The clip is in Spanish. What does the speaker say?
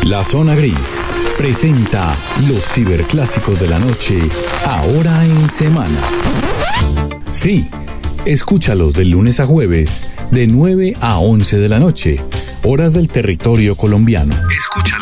La Zona Gris presenta los ciberclásicos de la noche, ahora en semana. Sí, escúchalos de lunes a jueves, de 9 a 11 de la noche, horas del territorio colombiano. Escúchalos.